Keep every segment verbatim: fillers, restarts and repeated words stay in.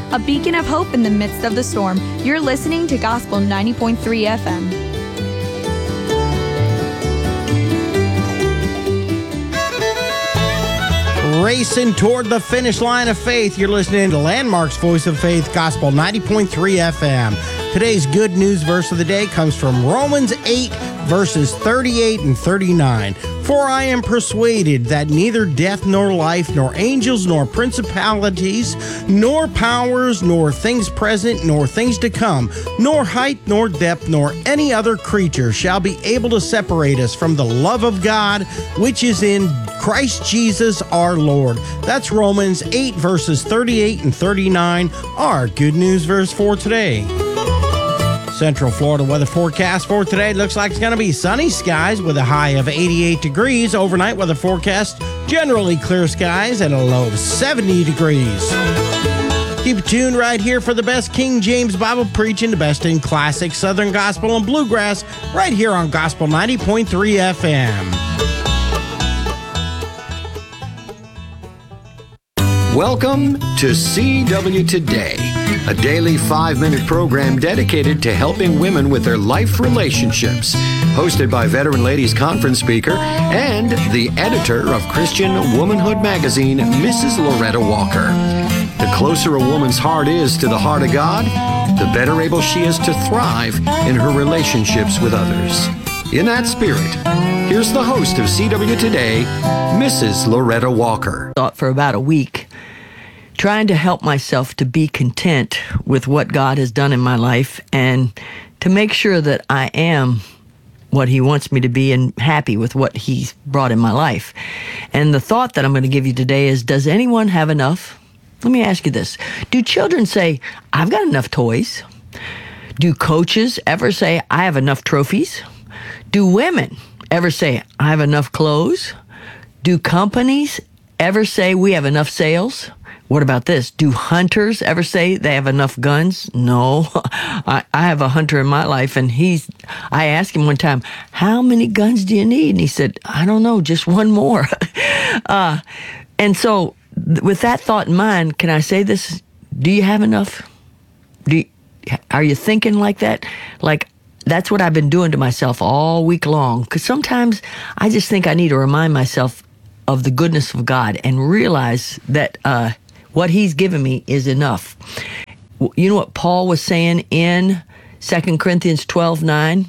a beacon of hope in the midst of the storm. You're listening to Gospel ninety point three F M. Racing toward the finish line of faith. You're listening to Landmark's Voice of Faith, Gospel ninety point three F M. Today's good news verse of the day comes from Romans eight, verses thirty-eight and thirty-nine. For I am persuaded that neither death nor life, nor angels, nor principalities, nor powers, nor things present, nor things to come, nor height, nor depth, nor any other creature shall be able to separate us from the love of God, which is in Christ Jesus our Lord. That's Romans eight, verses thirty-eight and thirty-nine, our good news verse for today. Central Florida weather forecast for today looks like it's going to be sunny skies with a high of eighty-eight degrees. Overnight weather forecast, generally clear skies and a low of seventy degrees. Keep it tuned right here for the best King James Bible preaching, the best in classic Southern gospel and bluegrass, right here on Gospel ninety point three F M. Welcome to C W Today, a daily five-minute program dedicated to helping women with their life relationships. Hosted by veteran ladies conference speaker and the editor of Christian Womanhood magazine, Missus Loretta Walker. The closer a woman's heart is to the heart of God, the better able she is to thrive in her relationships with others. In that spirit, here's the host of C W Today, Missus Loretta Walker. Thought for about a week, trying to help myself to be content with what God has done in my life and to make sure that I am what He wants me to be and happy with what He's brought in my life. And the thought that I'm going to give you today is, does anyone have enough? Let me ask you this. Do children say, I've got enough toys? Do coaches ever say, I have enough trophies? Do women ever say, I have enough clothes? Do companies ever say, we have enough sales? What about this? Do hunters ever say they have enough guns? No. I, I have a hunter in my life, and he's, I asked him one time, how many guns do you need? And he said, I don't know, just one more. uh, and so th- with that thought in mind, can I say this? Do you have enough? Do you, are you thinking like that? Like, that's what I've been doing to myself all week long. Because sometimes I just think I need to remind myself of the goodness of God and realize that uh, what He's given me is enough. You know what Paul was saying in Second Corinthians twelve nine?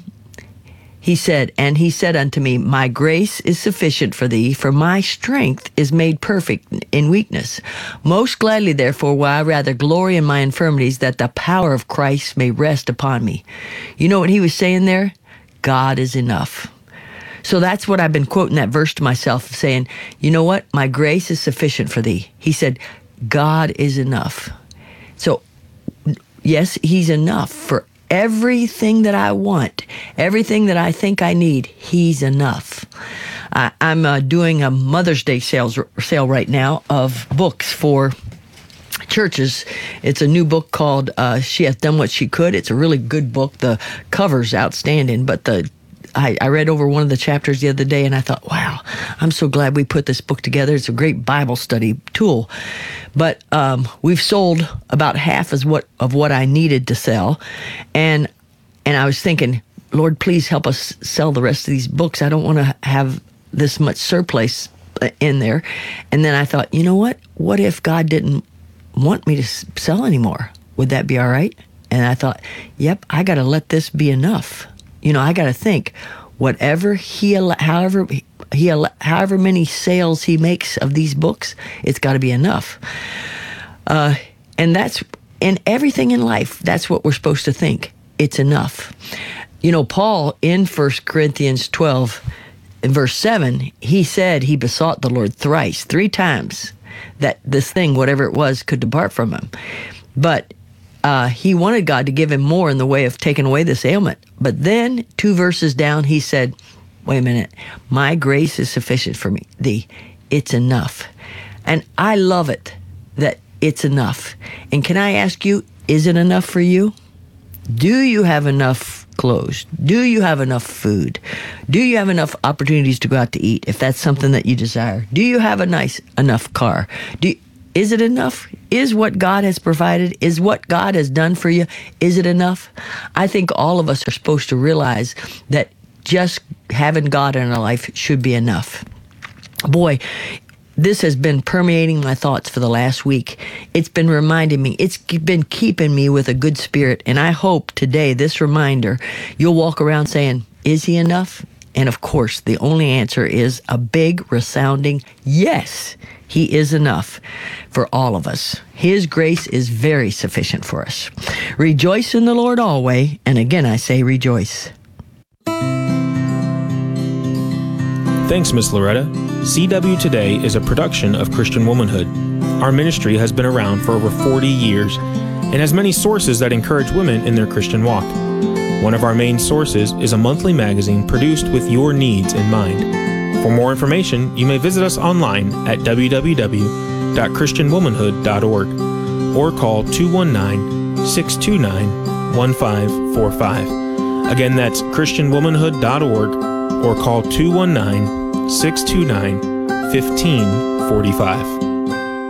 He said, and He said unto me, my grace is sufficient for thee, for my strength is made perfect in weakness. Most gladly, therefore, will I rather glory in my infirmities, that the power of Christ may rest upon me. You know what he was saying there? God is enough. So that's what I've been quoting that verse to myself, saying, you know what? My grace is sufficient for thee. He said, God is enough. So, yes, He's enough for everything that I want, everything that I think I need. He's enough. I, I'm uh, doing a Mother's Day sales sale right now of books for churches. It's a new book called uh, She Hath Done What She Could. It's a really good book. The cover's outstanding, but the I, I read over one of the chapters the other day, and I thought, wow, I'm so glad we put this book together. It's a great Bible study tool. But um, we've sold about half as what of what I needed to sell. And and I was thinking, Lord, please help us sell the rest of these books. I don't want to have this much surplus in there. And then I thought, you know what? What if God didn't want me to sell anymore? Would that be all right? And I thought, yep, I got to let this be enough. You know, I got to think, whatever he, however he, however many sales he makes of these books, it's got to be enough. Uh, and that's in everything in life. That's what we're supposed to think. It's enough. You know, Paul in First Corinthians twelve, in verse seven, he said he besought the Lord thrice, three times, that this thing, whatever it was, could depart from him. But Uh, he wanted God to give him more in the way of taking away this ailment. But then, two verses down, he said, wait a minute, my grace is sufficient for me, thee. It's enough. And I love it that it's enough. And can I ask you, is it enough for you? Do you have enough clothes? Do you have enough food? Do you have enough opportunities to go out to eat, if that's something that you desire? Do you have a nice enough car? Do you, Is it enough? Is what God has provided, is what God has done for you, is it enough? I think all of us are supposed to realize that just having God in our life should be enough. Boy, this has been permeating my thoughts for the last week. It's been reminding me, it's been keeping me with a good spirit. And I hope today, this reminder, you'll walk around saying, is he enough? And of course, the only answer is a big, resounding yes. He is enough for all of us. His grace is very sufficient for us. Rejoice in the Lord always. And again, I say rejoice. Thanks, Miss Loretta. C W Today is a production of Christian Womanhood. Our ministry has been around for over forty years and has many sources that encourage women in their Christian walk. One of our main sources is a monthly magazine produced with your needs in mind. For more information, you may visit us online at w w w dot christian womanhood dot org or call two one nine, six two nine, one five four five. Again, that's christian womanhood dot org or call two one nine, six two nine, one five four five.